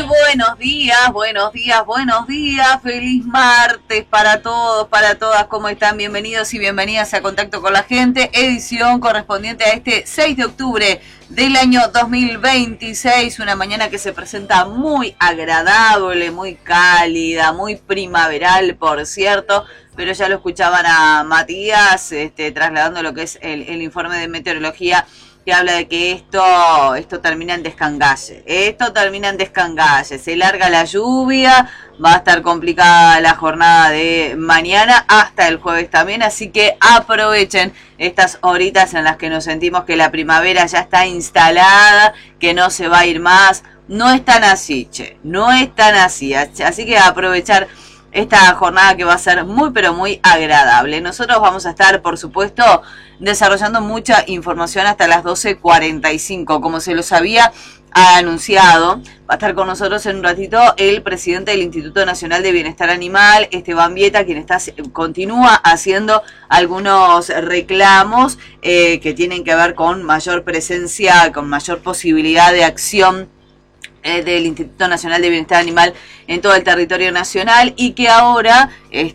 buenos días, buenos días, buenos días. Feliz martes para todos, para todas. ¿Cómo están? Bienvenidos y bienvenidas a Contacto con la Gente, edición correspondiente a este 6 de octubre del año 2026. Una mañana que se presenta muy agradable, muy cálida, muy primaveral, por cierto. Pero ya lo escuchaban a Matías trasladando lo que es el informe de meteorología, que habla de que esto termina en descangalle. Esto termina en descangalle. Se larga la lluvia, va a estar complicada la jornada de mañana hasta el jueves también, así que aprovechen estas horitas en las que nos sentimos que la primavera ya está instalada, que no se va a ir más. No es tan así, no es tan así. Así que aprovechar esta jornada que va a ser muy pero muy agradable. Nosotros vamos a estar, por supuesto, desarrollando mucha información hasta las 12:45, como se los había anunciado. Va a estar con nosotros en un ratito el presidente del Instituto Nacional de Bienestar Animal, Esteban Vieta, quien continúa haciendo algunos reclamos que tienen que ver con mayor presencia, con mayor posibilidad de acción del Instituto Nacional de Bienestar Animal en todo el territorio nacional, y que ahora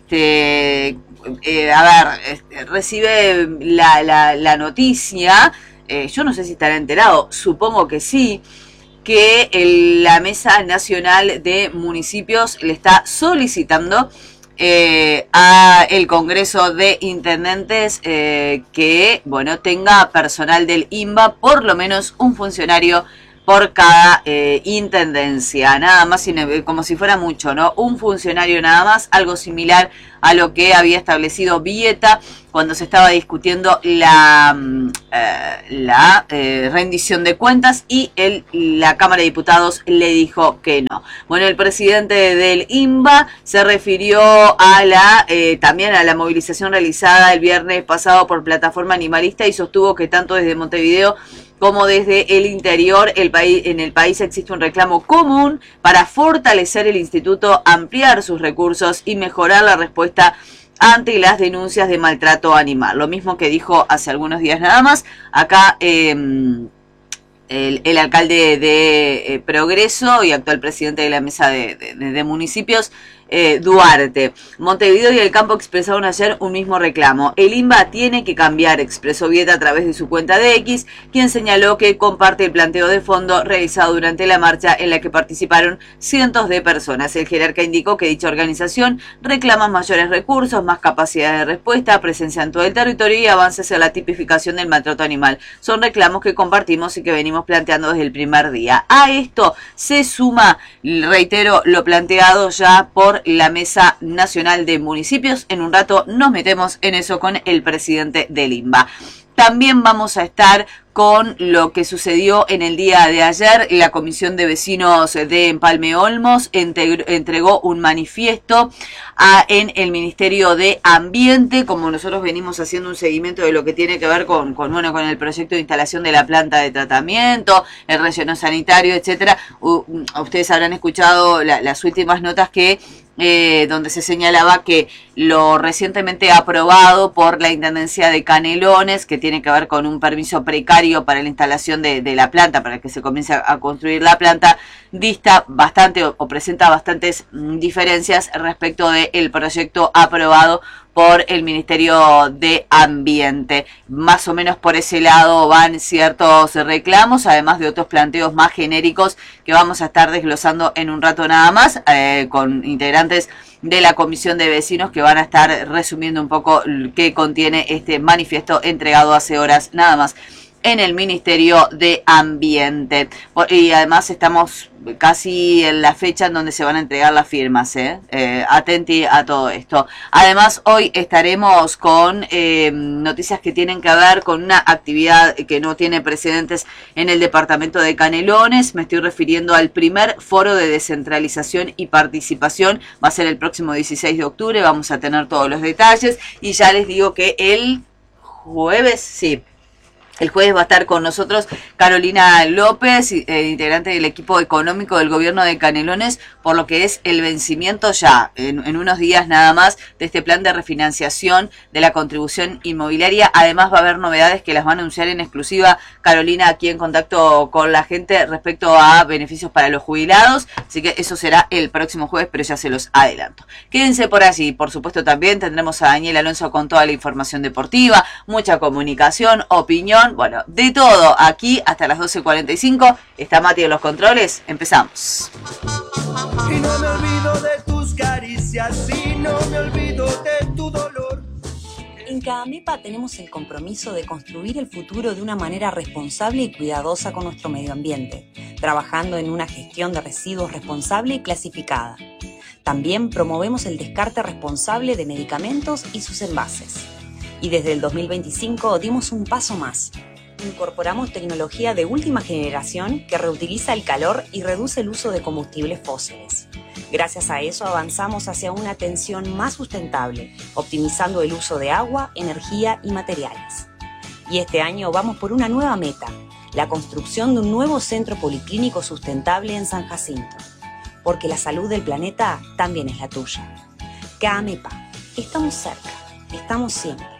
recibe la noticia, yo no sé si estará enterado, supongo que sí, que la Mesa Nacional de Municipios le está solicitando a el Congreso de Intendentes que, bueno, tenga personal del INBA, por lo menos un funcionario por cada intendencia, nada más, como si fuera mucho, ¿no? Un funcionario nada más, algo similar a lo que había establecido Vieta cuando se estaba discutiendo la rendición de cuentas, y la Cámara de Diputados le dijo que no. Bueno, el presidente del INBA se refirió a también a la movilización realizada el viernes pasado por Plataforma Animalista, y sostuvo que tanto desde Montevideo como desde el interior en el país existe un reclamo común para fortalecer el instituto, ampliar sus recursos y mejorar la respuesta ante las denuncias de maltrato animal. Lo mismo que dijo hace algunos días nada más acá el alcalde de Progreso y actual presidente de la Mesa de Municipios, Duarte. Montevideo y el campo expresaron ayer un mismo reclamo. El INBA tiene que cambiar, expresó Vieta a través de su cuenta de X, quien señaló que comparte el planteo de fondo realizado durante la marcha en la que participaron cientos de personas. El jerarca indicó que dicha organización reclama mayores recursos, más capacidad de respuesta, presencia en todo el territorio y avances en la tipificación del maltrato animal. Son reclamos que compartimos y que venimos planteando desde el primer día. A esto se suma, reitero, lo planteado ya por la Mesa Nacional de Municipios. En un rato nos metemos en eso con el presidente del INBA. También vamos a estar con lo que sucedió en el día de ayer. La Comisión de Vecinos de Empalme Olmos entregó un manifiesto en el Ministerio de Ambiente, como nosotros venimos haciendo un seguimiento de lo que tiene que ver con el proyecto de instalación de la planta de tratamiento, el relleno sanitario, etcétera. Ustedes habrán escuchado las últimas notas donde se señalaba que lo recientemente aprobado por la Intendencia de Canelones, que tiene que ver con un permiso precario para la instalación de la planta, para que se comience a construir la planta, dista bastante o presenta bastantes diferencias respecto del proyecto aprobado por el Ministerio de Ambiente. Más o menos por ese lado van ciertos reclamos, además de otros planteos más genéricos que vamos a estar desglosando en un rato nada más, con integrantes de la Comisión de Vecinos que van a estar resumiendo un poco qué contiene este manifiesto entregado hace horas nada más en el Ministerio de Ambiente. Y además estamos casi en la fecha en donde se van a entregar las firmas, atenti a todo esto. Además, hoy estaremos con noticias que tienen que ver con una actividad que no tiene precedentes en el departamento de Canelones. Me estoy refiriendo al primer foro de descentralización y participación. Va a ser el próximo 16 de octubre, vamos a tener todos los detalles, y ya les digo que el jueves, sí, El jueves va a estar con nosotros Carolina López, integrante del equipo económico del gobierno de Canelones, por lo que es el vencimiento ya, en unos días nada más, de este plan de refinanciación de la contribución inmobiliaria. Además va a haber novedades que las va a anunciar en exclusiva Carolina aquí en contacto con la gente respecto a beneficios para los jubilados. Así que eso será el próximo jueves, pero ya se los adelanto. Quédense por allí. Por supuesto también tendremos a Daniel Alonso con toda la información deportiva, mucha comunicación, opinión. Bueno, de todo, aquí hasta las 12:45, está Mati en los controles, empezamos. Y no me olvido de tus caricias, y no me olvido de tu dolor. En CAAMEPA tenemos el compromiso de construir el futuro de una manera responsable y cuidadosa con nuestro medio ambiente, trabajando en una gestión de residuos responsable y clasificada. También promovemos el descarte responsable de medicamentos y sus envases. Y desde el 2025 dimos un paso más. Incorporamos tecnología de última generación que reutiliza el calor y reduce el uso de combustibles fósiles. Gracias a eso avanzamos hacia una atención más sustentable, optimizando el uso de agua, energía y materiales. Y este año vamos por una nueva meta, la construcción de un nuevo centro policlínico sustentable en San Jacinto. Porque la salud del planeta también es la tuya. CAAMEPA, estamos cerca, estamos siempre.